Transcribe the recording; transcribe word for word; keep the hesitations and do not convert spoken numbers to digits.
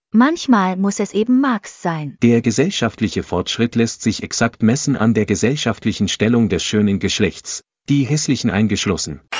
Manchmal muss es eben Marx sein. Der gesellschaftliche Fortschritt lässt sich exakt messen an der gesellschaftlichen Stellung des schönen Geschlechts, die hässlichen eingeschlossen.